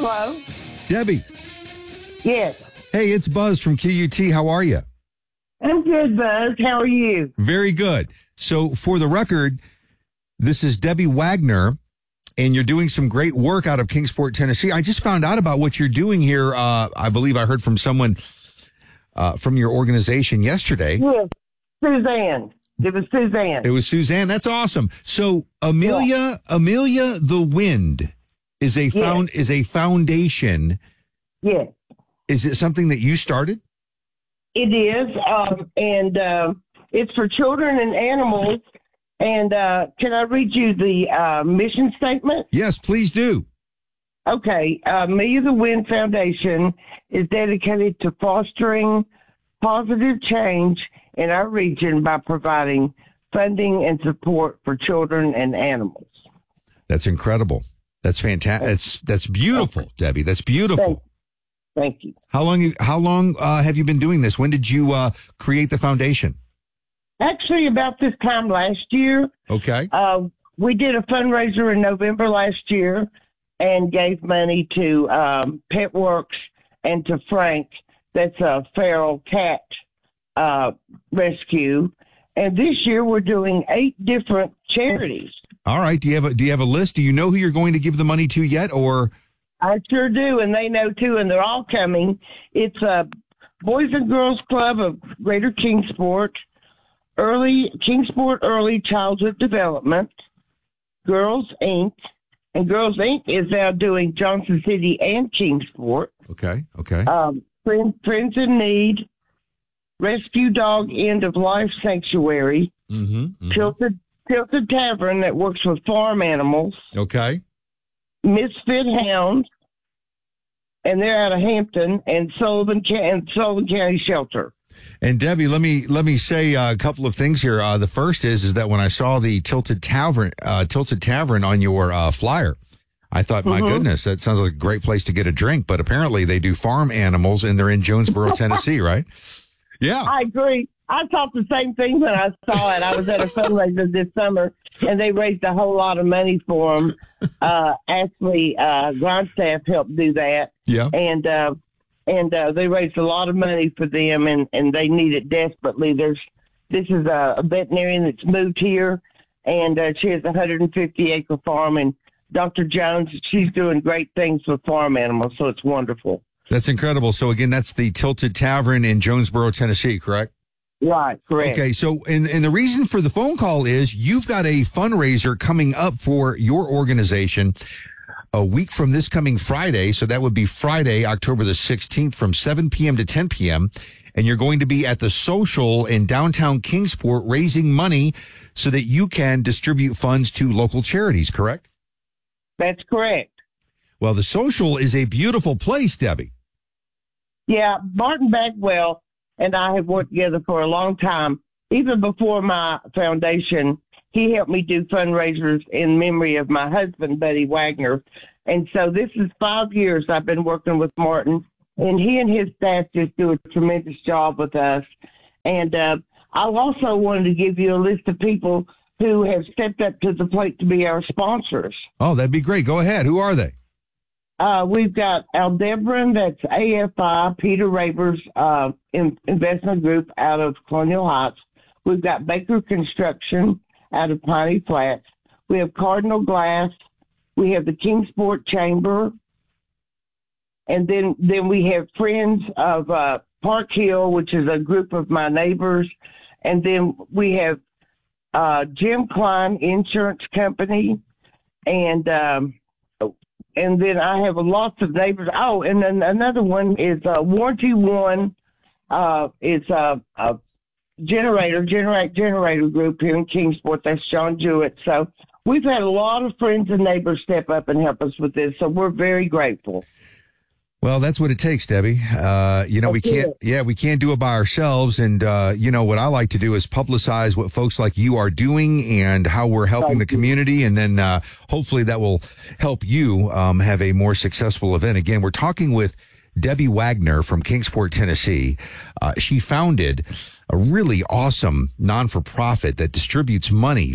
Hello? Debbie. Yes. Hey, it's Buzz from QUT. How are you? I'm good, Buzz. How are you? Very good. So for the record, this is Debbie Wagner, and you're doing some great work out of Kingsport, Tennessee. I just found out about what you're doing here. I believe I heard from someone from your organization yesterday. Yes, Suzanne. It was Suzanne. It was Suzanne. That's awesome. So Amelia the Wind is a foundation. Yes. Is it something that you started? It is, and it's for children and animals. And can I read you the mission statement? Yes, please do. Okay. Amelia the Wind Foundation is dedicated to fostering positive change in our region by providing funding and support for children and animals. That's incredible. That's fantastic. That's beautiful, Debbie. That's beautiful. Thank you. How long have you been doing this? When did you create the foundation? Actually, about this time last year. Okay. We did a fundraiser in November last year and gave money to PetWorks and to Frank. That's a feral cat rescue. And this year we're doing 8 different charities. All right. Do you have a list? Do you know who you're going to give the money to yet, or? I sure do, and they know too, and they're all coming. It's a Boys and Girls Club of Greater Kingsport, Kingsport Early Childhood Development, Girls Inc., and Girls Inc. is now doing Johnson City and Kingsport. Okay. Friends in Need, Rescue Dog End of Life Sanctuary, Tilted Tavern that works with farm animals. Okay. Misfit Hound, and they're out of Hampton, and Sullivan County Shelter. And Debbie, let me say a couple of things here. The first is that when I saw the Tilted Tavern on your flyer, I thought, my goodness, that sounds like a great place to get a drink. But apparently, they do farm animals, and they're in Jonesboro, Tennessee, right? Yeah, I agree. I thought the same thing when I saw it. I was at a fundraiser this summer, and they raised a whole lot of money for them. Ashley Grindstaff helped do that. Yeah. And they raised a lot of money for them, and they need it desperately. This is a veterinarian that's moved here, and she has a 150-acre farm, and Dr. Jones, she's doing great things with farm animals, so it's wonderful. That's incredible. So, again, that's the Tilted Tavern in Jonesboro, Tennessee, correct? Right, correct. Okay, so and the reason for the phone call is you've got a fundraiser coming up for your organization a week from this coming Friday. So that would be Friday, October the 16th from 7 p.m. to 10 p.m. And you're going to be at the Social in downtown Kingsport raising money so that you can distribute funds to local charities, correct? That's correct. Well, the Social is a beautiful place, Debbie. Yeah, Martin Bagwell and I have worked together for a long time. Even before my foundation, he helped me do fundraisers in memory of my husband, Buddy Wagner. And so this is 5 years I've been working with Martin, and he and his staff just do a tremendous job with us. And I also wanted to give you a list of people who have stepped up to the plate to be our sponsors. Oh, that'd be great. Go ahead. Who are they? We've got Aldebaran, that's AFI, Peter Raver's investment group out of Colonial Heights. We've got Baker Construction out of Piney Flats. We have Cardinal Glass. We have the Kingsport Chamber. And then we have Friends of Park Hill, which is a group of my neighbors. And then we have Jim Klein Insurance Company. And then I have lots of neighbors. Oh, and then another one is Warranty One. It's a generator group here in Kingsport. That's John Jewett. So we've had a lot of friends and neighbors step up and help us with this. So we're very grateful. Well, that's what it takes, Debbie. We can't do it by ourselves. And, what I like to do is publicize what folks like you are doing and how we're helping the community. And then hopefully that will help you have a more successful event. Again, we're talking with Debbie Wagner from Kingsport, Tennessee. She founded a really awesome non-for-profit that distributes monies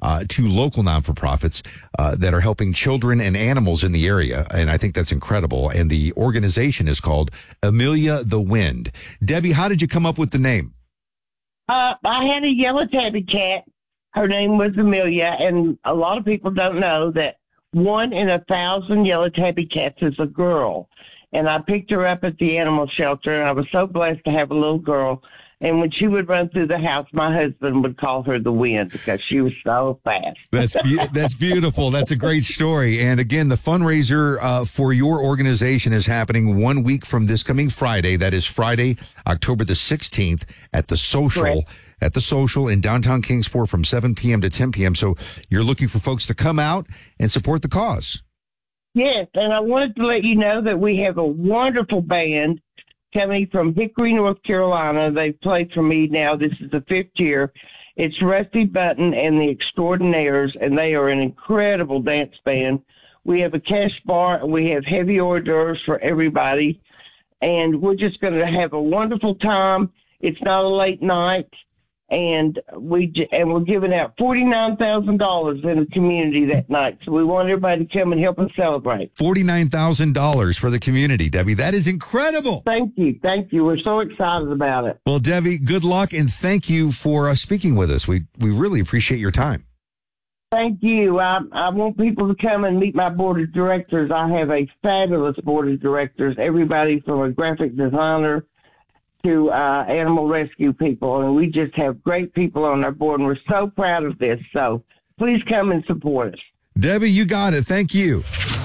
to local non-for-profits that are helping children and animals in the area. And I think that's incredible. And the organization is called Amelia the Wind. Debbie, how did you come up with the name? I had a yellow tabby cat. Her name was Amelia, and a lot of people don't know that 1 in 1,000 yellow tabby cats is a girl. And I picked her up at the animal shelter, and I was so blessed to have a little girl. And when she would run through the house, my husband would call her the Wind because she was so fast. That's beautiful. That's a great story. And again, the fundraiser for your organization is happening 1 week from this coming Friday. That is Friday, October the 16th at the Social. Correct. At the Social in downtown Kingsport from 7 p.m. to 10 p.m. So you're looking for folks to come out and support the cause. Yes, and I wanted to let you know that we have a wonderful band coming from Hickory, North Carolina. They've played for me now. This is the 5th year. It's Rusty Button and the Extraordinaires, and they are an incredible dance band. We have a cash bar, and we have heavy hors d'oeuvres for everybody, and we're just going to have a wonderful time. It's not a late night. And we're giving out $49,000 in the community that night. So we want everybody to come and help us celebrate. $49,000 for the community, Debbie. That is incredible. Thank you. Thank you. We're so excited about it. Well, Debbie, good luck, and thank you for speaking with us. We really appreciate your time. Thank you. I want people to come and meet my board of directors. I have a fabulous board of directors, everybody from a graphic designer to animal rescue people, and we just have great people on our board, and we're so proud of this. So please come and support us. Debbie, you got it. Thank you.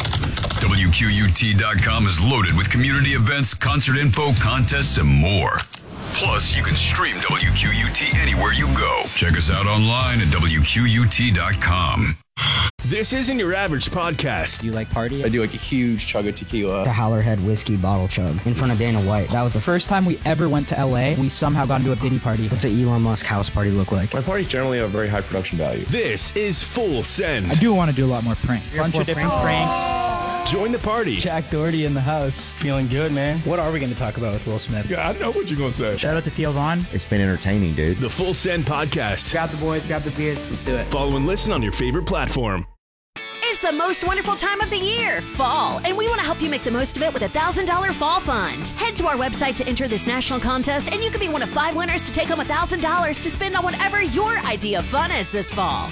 WQUT.com is loaded with community events, concert info, contests, and more. Plus, you can stream WQUT anywhere you go. Check us out online at WQUT.com. This isn't your average podcast. Do you like party? I do like a huge chug of tequila. The Howlerhead whiskey bottle chug in front of Dana White. That was the first time we ever went to LA. We somehow got into a Diddy party. What's an Elon Musk house party look like? My parties generally have a very high production value. This is Full Send. I do want to do a lot more pranks. Bunch of different pranks. Join the party. Jack Doherty in the house. Feeling good, man. What are we going to talk about with Will Smith? Yeah, I know what you're going to say. Shout out to Theo Vaughn. It's been entertaining, dude. The Full Send podcast. Grab the boys, grab the beers. Let's do it. Follow and listen on your favorite platform. It's the most wonderful time of the year, fall, and we want to help you make the most of it with a $1,000 fall fund. Head to our website to enter this national contest, and you could be one of 5 winners to take home $1,000 to spend on whatever your idea of fun is this fall.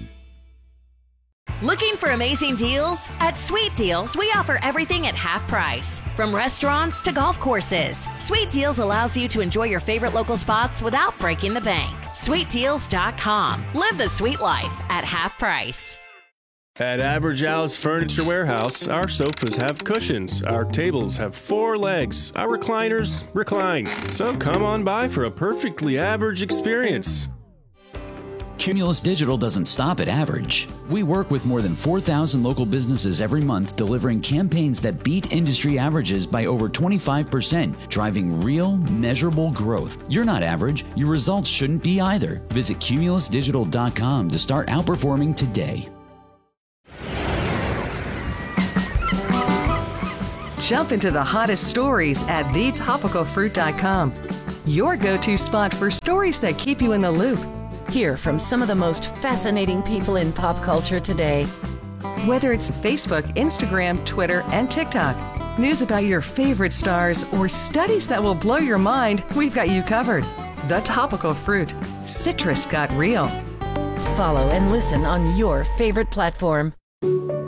Looking for amazing deals? At Sweet Deals, we offer everything at half price. From restaurants to golf courses, Sweet Deals allows you to enjoy your favorite local spots without breaking the bank. SweetDeals.com. Live the sweet life at half price. At Average Al's Furniture Warehouse, our sofas have cushions, our tables have 4 legs, our recliners recline. So come on by for a perfectly average experience. Cumulus Digital doesn't stop at average. We work with more than 4,000 local businesses every month, delivering campaigns that beat industry averages by over 25%, driving real, measurable growth. You're not average. Your results shouldn't be either. Visit cumulusdigital.com to start outperforming today. Jump into the hottest stories at thetopicalfruit.com. Your go-to spot for stories that keep you in the loop. Hear from some of the most fascinating people in pop culture today. Whether it's Facebook, Instagram, Twitter, and TikTok, news about your favorite stars, or studies that will blow your mind, we've got you covered. The Topical Fruit. Citrus got real. Follow and listen on your favorite platform.